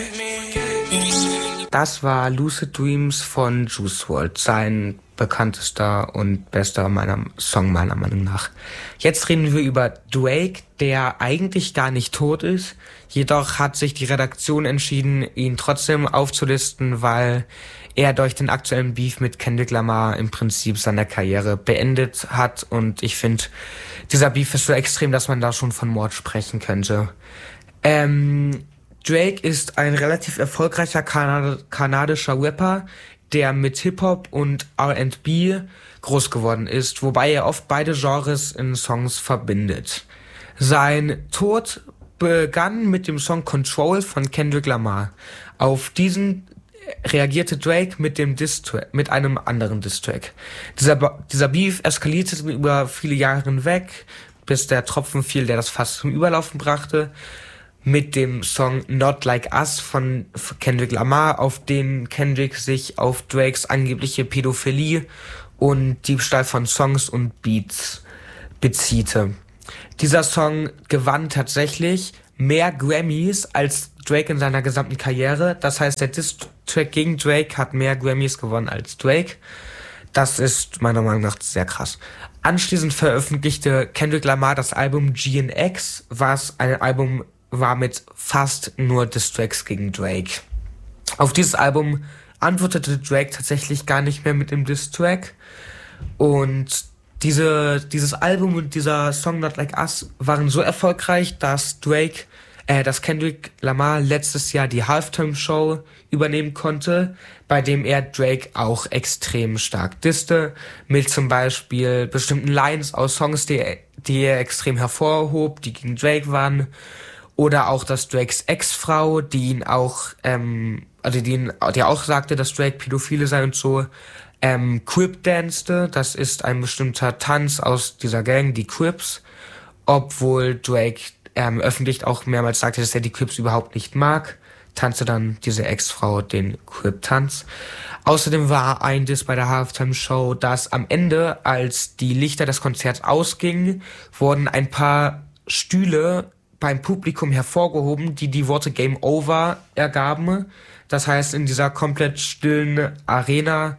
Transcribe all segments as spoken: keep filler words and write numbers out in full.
Das war Lucid Dreams von Juice world, sein bekanntester und bester meiner Song meiner Meinung nach. Jetzt reden wir über Drake, der eigentlich gar nicht tot ist. Jedoch hat sich die Redaktion entschieden, ihn trotzdem aufzulisten, weil er durch den aktuellen Beef mit Kendrick Lamar im Prinzip seine Karriere beendet hat. Und ich finde, dieser Beef ist so extrem, dass man da schon von Mord sprechen könnte. Ähm... Drake ist ein relativ erfolgreicher Kanad- kanadischer Rapper, der mit Hip-Hop und R and B groß geworden ist, wobei er oft beide Genres in Songs verbindet. Sein Tod begann mit dem Song Control von Kendrick Lamar. Auf diesen reagierte Drake mit dem Diss-Track, mit einem anderen Diss-Track. Dieser, dieser Beef eskalierte über viele Jahre hinweg, bis der Tropfen fiel, der das Fass zum Überlaufen brachte, mit dem Song Not Like Us von Kendrick Lamar, auf den Kendrick sich auf Drakes angebliche Pädophilie und Diebstahl von Songs und Beats bezieht. Dieser Song gewann tatsächlich mehr Grammys als Drake in seiner gesamten Karriere. Das heißt, der Diss-Track gegen Drake hat mehr Grammys gewonnen als Drake. Das ist meiner Meinung nach sehr krass. Anschließend veröffentlichte Kendrick Lamar das Album G N X, was ein Album war mit fast nur Diss-Tracks gegen Drake. Auf dieses Album antwortete Drake tatsächlich gar nicht mehr mit dem Diss-Track. Und diese, dieses Album und dieser Song Not Like Us waren so erfolgreich, dass Drake, äh, dass Kendrick Lamar letztes Jahr die Halftime-Show übernehmen konnte, bei dem er Drake auch extrem stark disste, mit zum Beispiel bestimmten Lines aus Songs, die, die er extrem hervorhob, die gegen Drake waren. Oder auch, dass Drakes Ex-Frau, die ihn auch, ähm, also die, ihn, die auch sagte, dass Drake Pädophile sei und so, ähm, Crip danste. Das ist ein bestimmter Tanz aus dieser Gang, die Crips. Obwohl Drake ähm, öffentlich auch mehrmals sagte, dass er die Crips überhaupt nicht mag, tanzte dann diese Ex-Frau den Crip-Tanz. Außerdem war ein Diss bei der Halftime-Show, dass am Ende, als die Lichter des Konzerts ausgingen, wurden ein paar Stühle beim Publikum hervorgehoben, die die Worte Game Over ergaben. Das heißt, in dieser komplett stillen Arena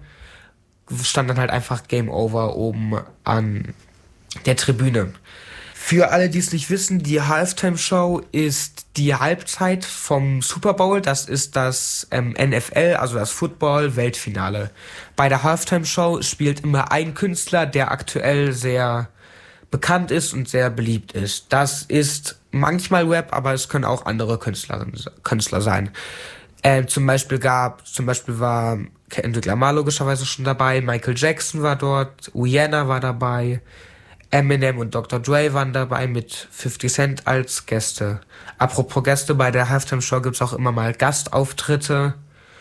stand dann halt einfach Game Over oben an der Tribüne. Für alle, die es nicht wissen, die Halftime-Show ist die Halbzeit vom Super Bowl. Das ist das ähm, N F L, also das Football-Weltfinale. Bei der Halftime-Show spielt immer ein Künstler, der aktuell sehr bekannt ist und sehr beliebt ist. Das ist manchmal Rap, aber es können auch andere Künstlerinnen, Künstler sein. Äh, zum Beispiel gab, zum Beispiel war Kendrick Lamar logischerweise schon dabei, Michael Jackson war dort, Rihanna war dabei, Eminem und Doktor Dre waren dabei mit fifty Cent als Gäste. Apropos Gäste, bei der Halftime-Show gibt's auch immer mal Gastauftritte,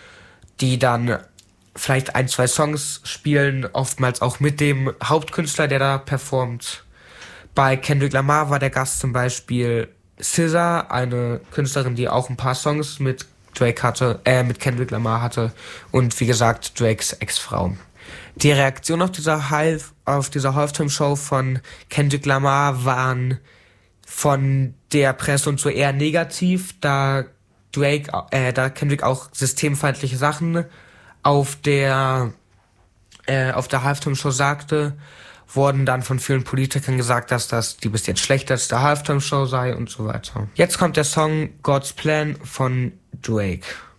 die dann vielleicht ein, zwei Songs spielen, oftmals auch mit dem Hauptkünstler, der da performt. Bei Kendrick Lamar war der Gast zum Beispiel S Z A, eine Künstlerin, die auch ein paar Songs mit Drake hatte, äh, mit Kendrick Lamar hatte und wie gesagt Drakes Ex-Frau. Die Reaktion auf dieser Half, auf dieser Halftime-Show von Kendrick Lamar waren von der Presse und so eher negativ, da Drake, äh, da Kendrick auch systemfeindliche Sachen auf der, äh, auf der Halftime-Show sagte, wurden dann von vielen Politikern gesagt, dass das die bis jetzt schlechteste Halftime-Show sei und so weiter. Jetzt kommt der Song God's Plan von Drake.